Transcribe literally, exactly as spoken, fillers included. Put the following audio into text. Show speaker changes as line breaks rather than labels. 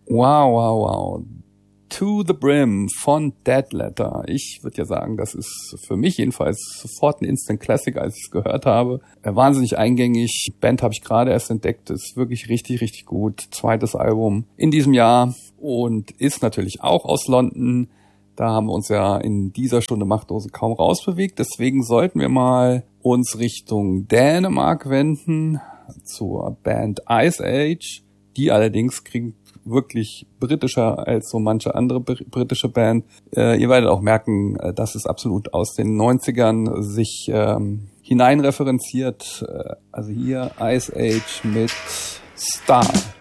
Wow, wow, wow. To the Brim von Dead Letter. Ich würde ja sagen, das ist für mich jedenfalls sofort ein Instant Classic, als ich es gehört habe. Äh, wahnsinnig eingängig. Band habe ich gerade erst entdeckt. Ist wirklich richtig, richtig gut. Zweites Album in diesem Jahr und ist natürlich auch aus London. Da haben wir uns ja in dieser Stunde Machtdose kaum rausbewegt. Deswegen sollten wir mal uns Richtung Dänemark wenden zur Band Ice Age. Die allerdings klingt wirklich britischer als so manche andere britische Band. Äh, ihr werdet auch merken, äh, dass es absolut aus den neunzigern sich ähm, hineinreferenziert. Äh, also hier Ice Age mit Star.